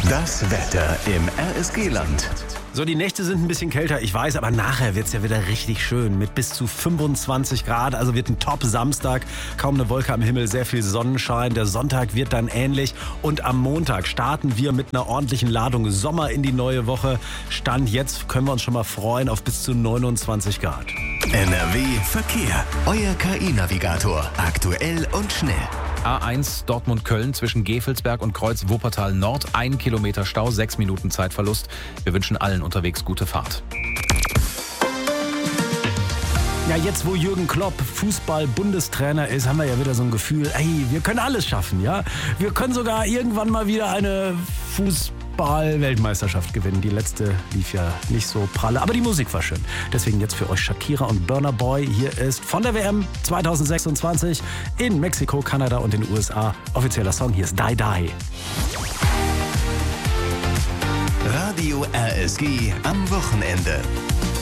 Das Wetter im RSG-Land. So, die Nächte sind ein bisschen kälter, ich weiß, aber nachher wird's ja wieder richtig schön mit bis zu 25 Grad. Also wird ein Top-Samstag, kaum eine Wolke am Himmel, sehr viel Sonnenschein. Der Sonntag wird dann ähnlich und am Montag starten wir mit einer ordentlichen Ladung Sommer in die neue Woche. Stand jetzt können wir uns schon mal freuen auf bis zu 29 Grad. NRW Verkehr. Euer KI-Navigator. Aktuell und schnell. A1 Dortmund-Köln zwischen Gevelsberg und Kreuz Wuppertal Nord. 1 Kilometer Stau, 6 Minuten Zeitverlust. Wir wünschen allen unterwegs gute Fahrt. Ja, jetzt wo Jürgen Klopp Fußball-Bundestrainer ist, haben wir ja wieder so ein Gefühl, ey, wir können alles schaffen, ja? Wir können sogar irgendwann mal wieder eine Fußball-Weltmeisterschaft gewinnen. Die letzte lief ja nicht so pralle, aber die Musik war schön. Deswegen jetzt für euch Shakira und Burna Boy. Hier ist von der WM 2026 in Mexiko, Kanada und den USA. Offizieller Song, hier ist Die Die. Radio RSG am Wochenende.